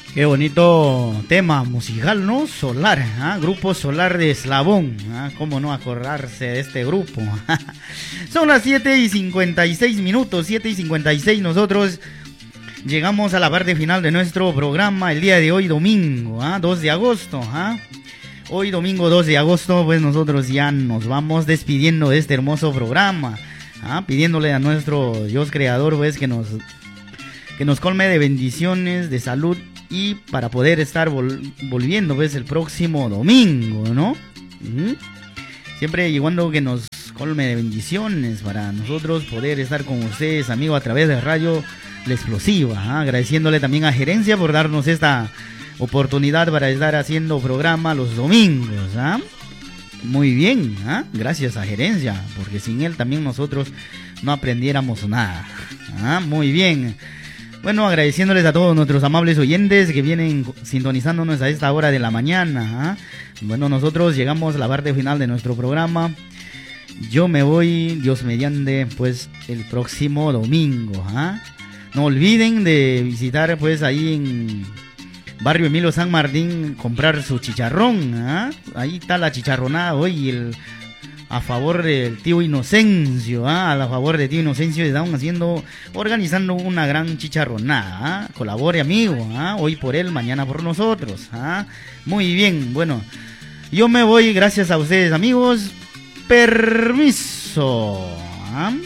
Qué bonito tema musical, ¿no? Solar, ¿ah? Grupo Solar de Eslabón, ¿ah? ¿Cómo no acordarse de este grupo? Son las 7:56, 7:56. Nosotros llegamos a la parte final de nuestro programa el día de hoy, domingo, 2 de agosto. Hoy, domingo 2 de agosto, pues nosotros ya nos vamos despidiendo de este hermoso programa, pidiéndole a nuestro Dios creador, pues, que nos colme de bendiciones, de salud, y para poder estar volviendo, pues, el próximo domingo, ¿no? Siempre llegando que nos colme de bendiciones para nosotros poder estar con ustedes, amigos, a través de Radio La Explosiva, agradeciéndole también a Gerencia por darnos esta oportunidad para estar haciendo programa los domingos, Muy bien, gracias a Gerencia, porque sin él también nosotros no aprendiéramos nada, muy bien. Bueno, agradeciéndoles a todos nuestros amables oyentes que vienen sintonizándonos a esta hora de la mañana. Bueno, nosotros llegamos a la parte final de nuestro programa. Yo me voy, Dios mediante, pues el próximo domingo. No olviden de visitar, pues, ahí en Barrio Emilio San Martín, comprar su chicharrón. Ahí está la chicharronada hoy, a favor del tío Inocencio, a favor de tío Inocencio estamos organizando una gran chicharronada, colabore, amigo, hoy por él, mañana por nosotros, muy bien. Bueno, yo me voy, gracias a ustedes, amigos, permiso.